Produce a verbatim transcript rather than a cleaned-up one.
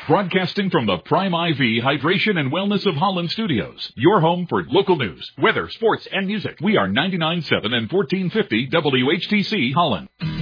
Broadcasting from the Prime I V Hydration and Wellness of Holland Studios. Your home for local news, weather, sports, and music. We are ninety-nine point seven and fourteen fifty W H T C Holland.